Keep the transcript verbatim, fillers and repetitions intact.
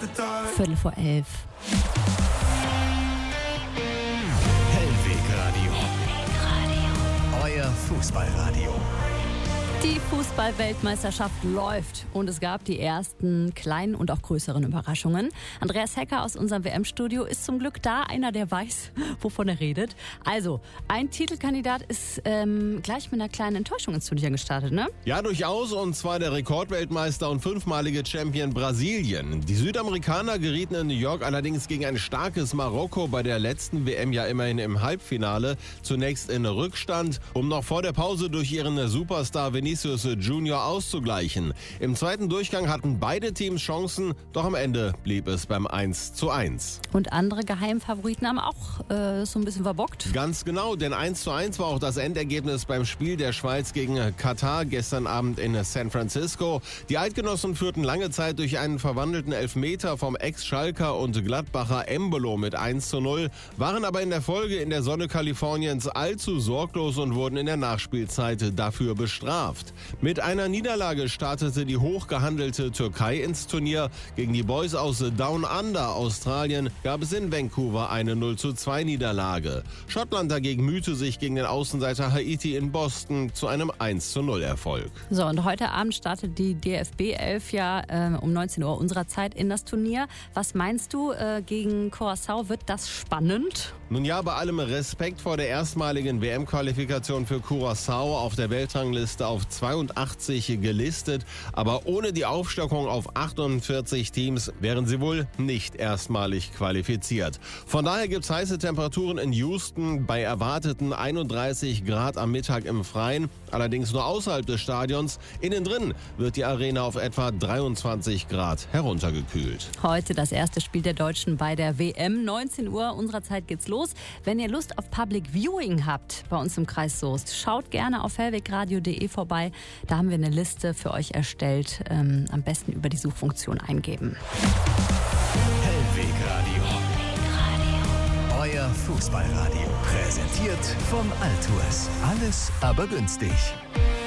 Viertel vor elf. Hellwegradio. Euer Fußballradio. Die Fußball-Weltmeisterschaft läuft und es gab die ersten kleinen und auch größeren Überraschungen. Andreas Hecker aus unserem W M-Studio ist zum Glück da, einer, der weiß, wovon er redet. Also, ein Titelkandidat ist ähm, gleich mit einer kleinen Enttäuschung ins Turnier gestartet, ne? Ja, durchaus, und zwar der Rekordweltmeister und fünfmalige Champion Brasilien. Die Südamerikaner gerieten in New York allerdings gegen ein starkes Marokko bei der letzten W M ja immerhin im Halbfinale. Zunächst in Rückstand, um noch vor der Pause durch ihren Superstar Vinicius Junior auszugleichen. Im zweiten Durchgang hatten beide Teams Chancen, doch am Ende blieb es beim eins zu eins. Und andere Geheimfavoriten haben auch äh, so ein bisschen verbockt. Ganz genau, denn eins zu eins war auch das Endergebnis beim Spiel der Schweiz gegen Katar gestern Abend in San Francisco. Die Eidgenossen führten lange Zeit durch einen verwandelten Elfmeter vom Ex-Schalker und Gladbacher Embolo mit eins zu null, waren aber in der Folge in der Sonne Kaliforniens allzu sorglos und wurden in der Nachspielzeit dafür bestraft. Mit einer Niederlage startete die hochgehandelte Türkei ins Turnier. Gegen die Boys aus Down Under, Australien, gab es in Vancouver eine null zu zwei Niederlage. Schottland dagegen mühte sich gegen den Außenseiter Haiti in Boston zu einem eins zu null Erfolg. So, und heute Abend startet die D F B elf ja äh, um neunzehn Uhr unserer Zeit in das Turnier. Was meinst du, äh, gegen Curaçao wird das spannend? Nun ja, bei allem Respekt vor der erstmaligen W M-Qualifikation für Curaçao, auf der Weltrangliste auf zweiundachtzig gelistet, aber ohne die Aufstockung auf achtundvierzig Teams wären sie wohl nicht erstmalig qualifiziert. Von daher gibt es heiße Temperaturen in Houston bei erwarteten einunddreißig Grad am Mittag im Freien, allerdings nur außerhalb des Stadions. Innen drin wird die Arena auf etwa dreiundzwanzig Grad heruntergekühlt. Heute das erste Spiel der Deutschen bei der W M. neunzehn Uhr unserer Zeit geht's los. Wenn ihr Lust auf Public Viewing habt bei uns im Kreis Soest, schaut gerne auf hellwegradio punkt de vorbei. Da haben wir eine Liste für euch erstellt. Ähm, am besten über die Suchfunktion eingeben. Hellwegradio. Euer Fußballradio. Präsentiert vom Altours. Alles aber günstig.